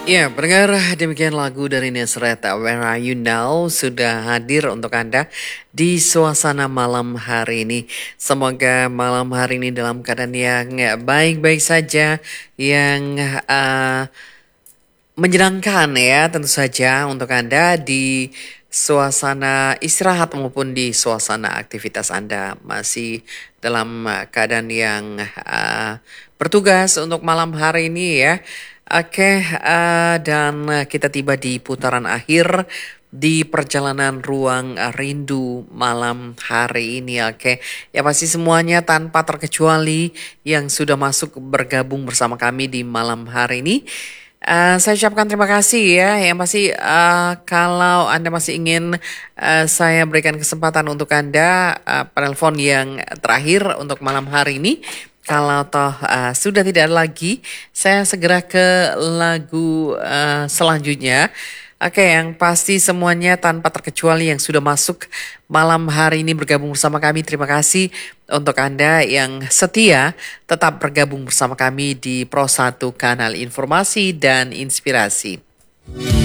Ya, pendengar, demikian lagu dari Nusret Where Are You Now sudah hadir untuk Anda di suasana malam hari ini. Semoga malam hari ini dalam keadaan yang baik-baik saja, yang menyenangkan ya tentu saja untuk Anda di suasana istirahat maupun di suasana aktivitas Anda masih dalam keadaan yang bertugas untuk malam hari ini ya. Oke, dan kita tiba di putaran akhir di perjalanan ruang rindu malam hari ini. Oke, ya pasti semuanya tanpa terkecuali yang sudah masuk bergabung bersama kami di malam hari ini. Saya ucapkan terima kasih ya. Yang pasti kalau Anda masih ingin saya berikan kesempatan untuk Anda penelpon yang terakhir untuk malam hari ini. Kalau toh sudah tidak ada lagi, saya segera ke lagu selanjutnya. Oke, yang pasti semuanya tanpa terkecuali yang sudah masuk malam hari ini bergabung bersama kami. Terima kasih untuk Anda yang setia tetap bergabung bersama kami di Pro 1 Kanal Informasi dan Inspirasi.